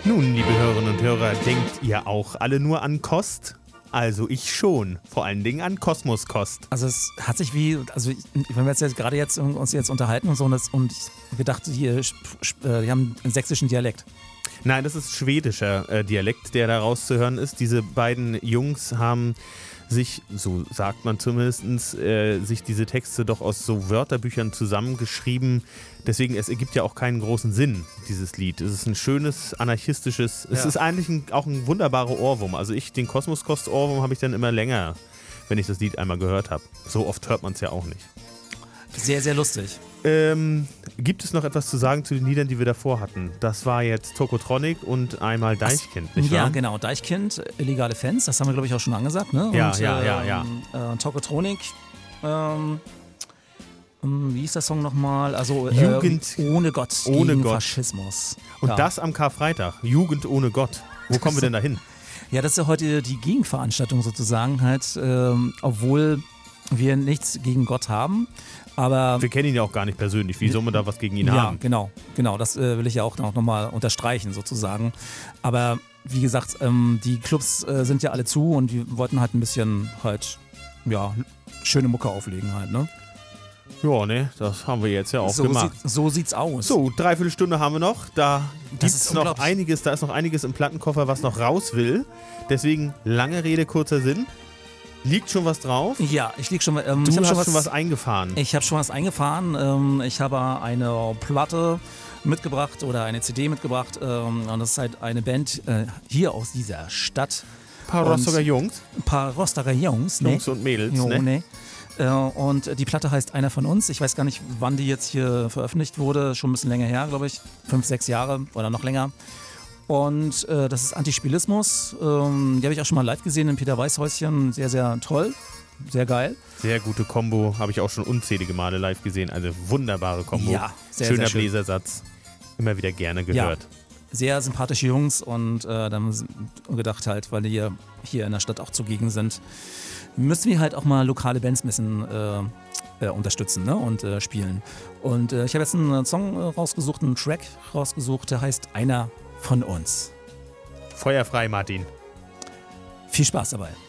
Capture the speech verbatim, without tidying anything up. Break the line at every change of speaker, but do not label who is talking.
Nun, liebe Hörerinnen und Hörer, denkt ihr auch alle nur an Kost? Also ich schon. Vor allen Dingen an Kosmoskost.
Also es hat sich wie, also ich, wenn wir jetzt, jetzt gerade jetzt uns jetzt unterhalten und so und, das, und ich gedacht, hier, die haben einen sächsischen Dialekt.
Nein, das ist schwedischer äh, Dialekt, der da rauszuhören ist. Diese beiden Jungs haben sich, so sagt man zumindest, äh, sich diese Texte doch aus so Wörterbüchern zusammengeschrieben. Deswegen, es ergibt ja auch keinen großen Sinn, dieses Lied. Es ist ein schönes, anarchistisches, ja. Es ist eigentlich ein, auch ein wunderbarer Ohrwurm. Also ich, den Kosmoskost-Ohrwurm habe ich dann immer länger, wenn ich das Lied einmal gehört habe. So oft hört man es ja auch nicht.
Sehr, sehr lustig.
Ähm, gibt es noch etwas zu sagen zu den Liedern, die wir davor hatten? Das war jetzt Tokotronic und einmal Deichkind, nicht wahr?
Ja, genau. Deichkind, illegale Fans, das haben wir, glaube ich, auch schon angesagt. Ne?
Ja,
und,
ja,
ähm,
ja, ja.
Äh, Tokotronic, ähm, wie hieß der Song nochmal? Also, äh,
Jugend
ohne Gott,
ohne
gegen
Gott.
Faschismus.
Und
ja.
das am Karfreitag. Jugend ohne Gott. Wo kommen wir denn da hin?
Ja, das ist ja heute die Gegenveranstaltung sozusagen halt, ähm, obwohl wir nichts gegen Gott haben. Aber
wir kennen ihn ja auch gar nicht persönlich. Wie soll man da was gegen ihn
ja,
haben?
Ja, genau. Genau, das äh, will ich ja auch noch mal unterstreichen sozusagen. Aber wie gesagt, ähm, die Clubs äh, sind ja alle zu und wir wollten halt ein bisschen halt, ja, schöne Mucke auflegen halt, ne?
Ja, ne, das haben wir jetzt ja auch
so
gemacht.
Sieht, so sieht's aus.
So, dreiviertel Stunde haben wir noch. Da
Das
gibt's
ist
noch einiges, da ist noch einiges im Plattenkoffer, was noch raus will. Deswegen lange Rede, kurzer Sinn. Liegt schon was drauf?
Ja, ich lieg schon, ähm,
du
ich hab
hast
schon was,
schon was eingefahren.
Ich habe schon was eingefahren. Ähm, ich habe eine Platte mitgebracht oder eine C D mitgebracht. Ähm, und das ist halt eine Band äh, hier aus dieser Stadt.
Ein paar Rostocker Jungs.
Ein paar Rostocker Jungs, ne?
Jungs und Mädels,
jo,
ne?
ne? Äh, und die Platte heißt Einer von uns. Ich weiß gar nicht, wann die jetzt hier veröffentlicht wurde. Schon ein bisschen länger her, glaube ich. Fünf, sechs Jahre oder noch länger. Und äh, das ist Antispielismus. Ähm, die habe ich auch schon mal live gesehen im Peter Weiß Häuschen. Sehr, sehr toll. Sehr geil.
Sehr gute Kombo. Habe ich auch schon unzählige Male live gesehen. Also wunderbare Kombo.
Ja, sehr,
Schöner
sehr schön.
Bläsersatz. Immer wieder gerne gehört.
Ja, sehr sympathische Jungs und äh, dann haben wir gedacht halt, weil die hier, hier in der Stadt auch zugegen sind, müssen wir halt auch mal lokale Bands ein bisschen äh, äh, unterstützen, ne? Und äh, spielen. Und äh, ich habe jetzt einen Song äh, rausgesucht, einen Track rausgesucht, der heißt Einer von uns.
Feuerfrei, Martin.
Viel Spaß dabei.